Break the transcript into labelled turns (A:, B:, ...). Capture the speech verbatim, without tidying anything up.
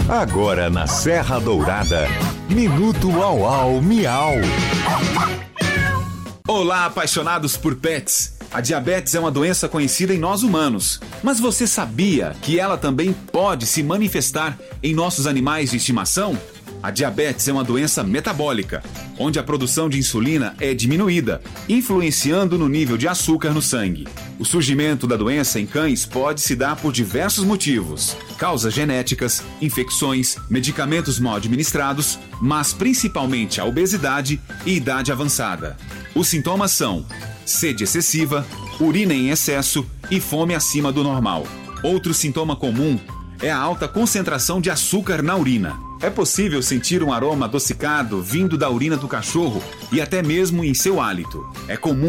A: Agora na Serra Dourada, Minuto Au Au Miau.
B: Olá, apaixonados por pets. A diabetes é uma doença conhecida em nós humanos, mas você sabia que ela também pode se manifestar em nossos animais de estimação? A diabetes é uma doença metabólica, onde a produção de insulina é diminuída, influenciando no nível de açúcar no sangue. O surgimento da doença em cães pode se dar por diversos motivos: causas genéticas, infecções, medicamentos mal administrados, mas principalmente a obesidade e idade avançada. Os sintomas são sede excessiva, urina em excesso e fome acima do normal. Outro sintoma comum é a alta concentração de açúcar na urina. É possível sentir um aroma adocicado vindo da urina do cachorro e até mesmo em seu hálito. É comum